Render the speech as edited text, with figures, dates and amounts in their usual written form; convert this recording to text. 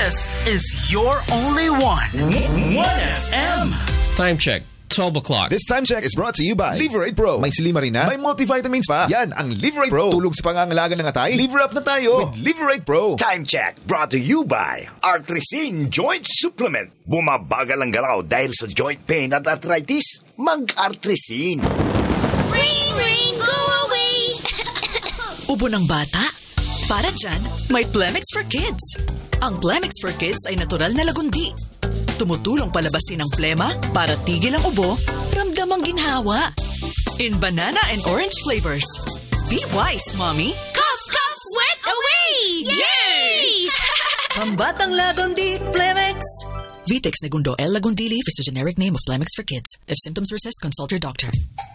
This is your only one. 1FM. Time check. 12 o'clock. This time check is brought to you by Liverate Pro. May Silimarina, may multivitamins pa. Yan ang Liverate Pro. Tulog sa pangangalaga ng atay. Liver up na tayo with Liverate Pro. Time check brought to you by Artrisin Joint Supplement. Bumabagal ang galaw dahil sa joint pain at arthritis. Mag-Artrisin. Ring, ring, go away! Ubo ng bata? Para dyan, may Plemix for Kids. Ang Plemix for Kids ay natural na lagundi. Tumutulong palabasin ang plema para tigil ang ubo, ramdam ang ginhawa. In banana and orange flavors. Be wise, Mommy. Cough, cough, wet away! Yay! Pambatang lagundi, Plemix. Vitex Negundo L. Lagundili is the generic name of Plemix for Kids. If symptoms persist, consult your doctor.